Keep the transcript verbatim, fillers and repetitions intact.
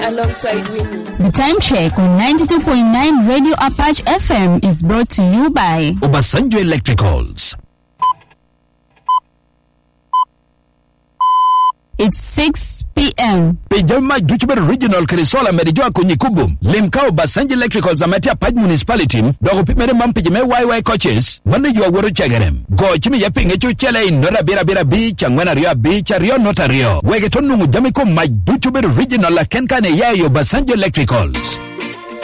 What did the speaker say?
alongside Winnie. The time check on ninety-two point nine Radio Apache F M is brought to you by Obasanjo Electricals. It's six p.m. Pejama Duchber Regional Krisola Merijua Kunyikubum. Limka Obasanjo Electricals Amatia Paj Municipality. Dogo Pimere Mampijame Y Y coaches. When you are Chagarem. Go Chimi Yaping at you Chele in Nora Bira Bira Beach and Wenaria Beach, Rio Notario. Wegetonu Jamiko, my Duchber Regional Kenkane Yayo Obasanjo Electricals.